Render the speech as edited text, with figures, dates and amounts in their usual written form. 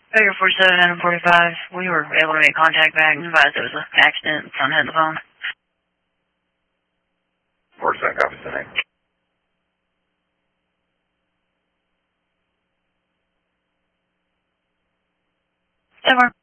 Figure 47 and 45, we were able to make contact back and advise there was an accident. Son had the phone. 47 copies the name. Ever.